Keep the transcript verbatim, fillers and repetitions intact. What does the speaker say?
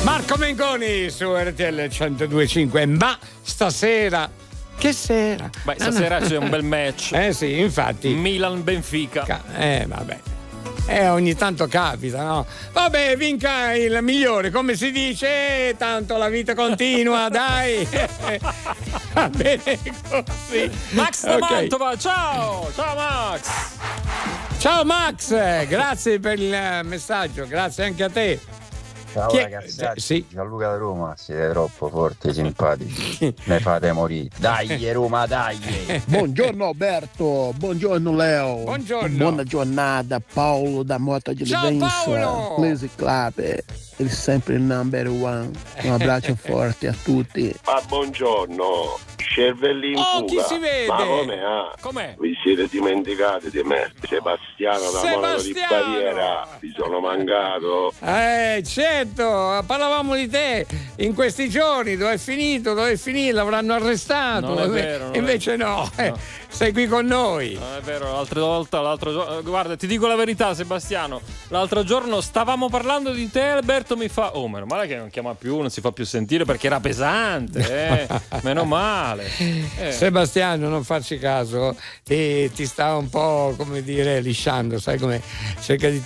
Marco Mengoni su R T L centodue e cinque. Ma stasera, che sera? Beh, stasera c'è un bel match. Eh sì, infatti. Milan-Benfica. Eh, vabbè. Eh, ogni tanto capita, no? Vabbè, vinca il migliore, come si dice, eh, tanto la vita continua, dai. Va bene così. Max da Okay. Mantova, ciao! Ciao Max! Ciao Max, grazie per il messaggio, grazie anche a te. Ciao Chi è? ragazzi, Eh, sì. Gianluca da Roma, siete troppo forti, simpatici, ne fate morire. Dai Roma, dai! Buongiorno Alberto, buongiorno Leo. Buongiorno. Buona giornata Paolo da Moto Ciao, Paolo. Lazy Club è sempre il number one. Un abbraccio forte a tutti. Ma buongiorno, cervelli in Oh, fuga. chi si vede? Ma come ah? Com'è? Vi siete dimenticati di me? Sebastiano da Monaco di Sebastiano! Baviera, vi sono mancato. Eh, certo, parlavamo di te in questi giorni, dove è finito, dove è finito, l'avranno arrestato. Non è vero, non è Invece vero. no, eh, No. sei qui con noi. Non è vero, l'altra volta, l'altro giorno, guarda, ti dico la verità, Sebastiano. L'altro giorno stavamo parlando di te, Alberto mi fa: oh, meno male che non chiama più, non si fa più sentire perché era pesante, eh. Meno male. Eh. Sebastiano, non farci caso, e ti sta un po', come dire, lisciando, sai come cerca di